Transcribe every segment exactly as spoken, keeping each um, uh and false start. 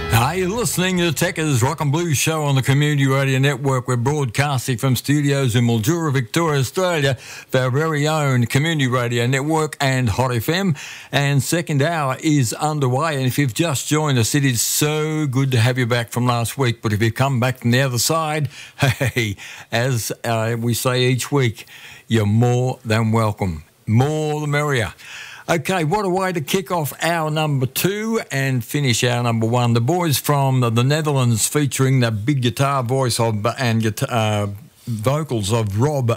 Are you listening to Techers Rock and Blues Show on the Community Radio Network? We're broadcasting from studios in Mildura, Victoria, Australia, for our very own Community Radio Network and Hot F M. And second hour is underway. And if you've just joined us, it is so good to have you back from last week. But if you've come back from the other side, hey, as uh, we say each week, you're more than welcome. More the merrier. Okay, what a way to kick off our number two and finish our number one. The boys from the Netherlands, featuring the big guitar voice of and guitar, uh, vocals of Rob,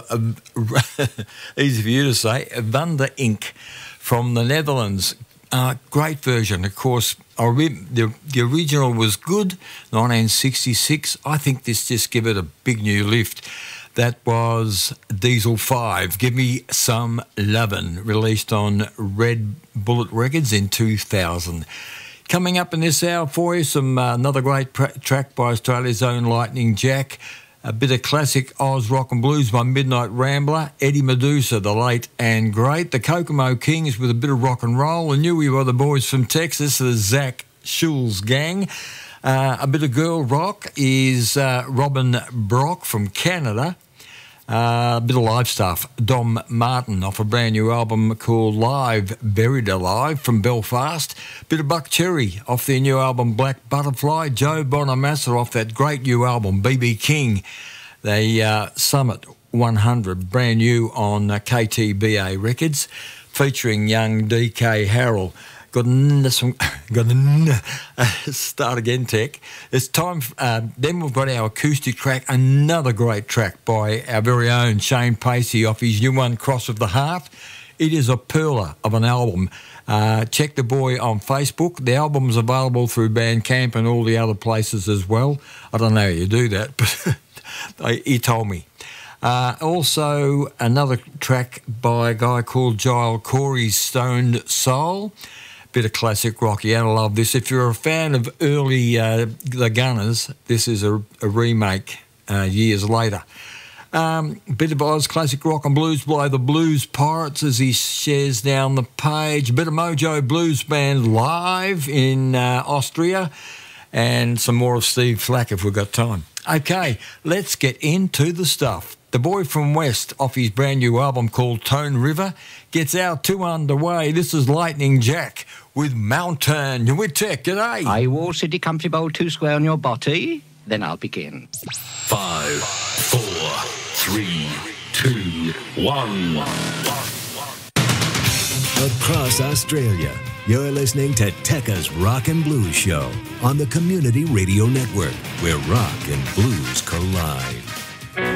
uh, easy for you to say, Van der Ink from the Netherlands. Uh, great version, of course. The, the original was good, nineteen sixty-six. I think this just give it a big new lift. That was Diesel five, Give Me Some Lovin', released on Red Bullet Records in two thousand. Coming up in this hour for you, some uh, another great pra- track by Australia's own Lightning Jack, a bit of classic Oz rock and blues by Midnight Rambler, Eddie Medusa, the late and great, the Kokomo Kings with a bit of rock and roll, and knew we were the boys from Texas, the Zach Schulz Gang. Uh, a bit of girl rock is uh, Robin Brock from Canada. Uh, a bit of live stuff. Dom Martin off a brand new album called Live, Buried Alive from Belfast. Bit of Buck Cherry off their new album Black Butterfly. Joe Bonamassa off that great new album B B King. The uh, Summit one hundred, brand new on uh, K T B A Records, featuring young D K Harrell. Got some, got to uh, start again, Tech. It's time. Uh, then we've got our acoustic track, another great track by our very own Shane Pacey off his new one, Cross of the Heart. It is a pearler of an album. Uh, check the boy on Facebook. The album's available through Bandcamp and all the other places as well. I don't know how you do that, but he told me. Uh, also, another track by a guy called Giles Corey's Stoned Soul. Bit of classic rock. You gotta love this. If you're a fan of early uh, The Gunners, this is a, a remake uh, years later. Um, bit of Oz classic rock and blues by the Blues Pirates as he shares down the page. Bit of Mojo Blues Band live in uh, Austria, and some more of Steve Flack if we've got time. Okay, let's get into the stuff. The boy from West, off his brand new album called Tone River, gets our two underway. This is Lightning Jack with Mountain. You're with Tech, g'day. I will City Country Bowl two square on your body. Then I'll begin. Five, four, three, two, one. Across Australia, you're listening to Tekka's Rock and Blues Show on the Community Radio Network, where rock and blues collide.